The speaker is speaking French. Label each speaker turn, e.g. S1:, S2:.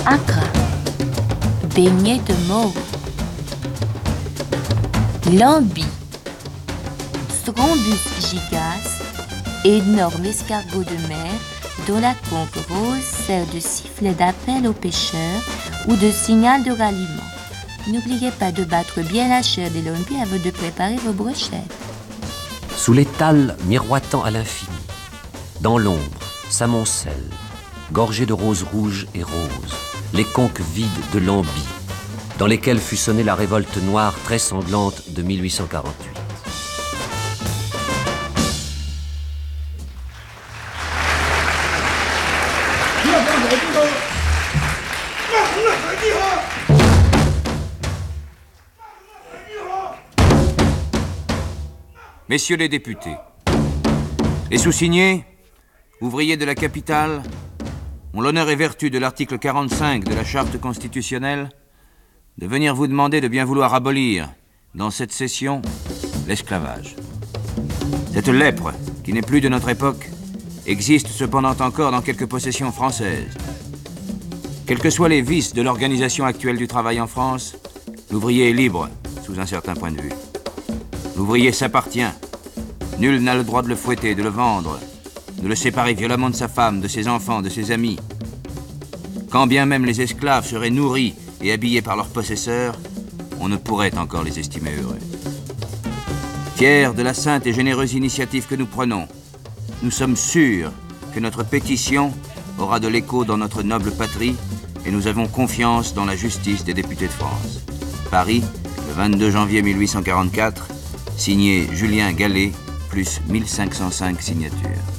S1: Accra, baigné de mauve. Lambi, Strombus gigas, énorme escargot de mer dont la conque rose sert de sifflet d'appel aux pêcheurs ou de signal de ralliement. N'oubliez pas de battre bien la chair des lambis avant de préparer vos brochettes.
S2: Sous l'étal miroitant à l'infini, dans l'ombre, s'amoncellent, gorgées de roses rouges et roses, les conques vides de Lambi, dans lesquelles fut sonnée la révolte noire très sanglante de 1848.
S3: Messieurs les députés, les sous-signés, ouvriers de la capitale, ont l'honneur et vertu de l'article 45 de la Charte constitutionnelle de venir vous demander de bien vouloir abolir, dans cette session, l'esclavage. Cette lèpre, qui n'est plus de notre époque, existe cependant encore dans quelques possessions françaises. Quels que soient les vices de l'organisation actuelle du travail en France, l'ouvrier est libre, sous un certain point de vue. L'ouvrier s'appartient. Nul n'a le droit de le fouetter, de le vendre, de le séparer violemment de sa femme, de ses enfants, de ses amis. Quand bien même les esclaves seraient nourris et habillés par leurs possesseurs, on ne pourrait encore les estimer heureux. Fiers de la sainte et généreuse initiative que nous prenons, nous sommes sûrs que notre pétition aura de l'écho dans notre noble patrie et nous avons confiance dans la justice des députés de France. Paris, le 22 janvier 1844, signé Julien Gallet, plus 1505 signatures.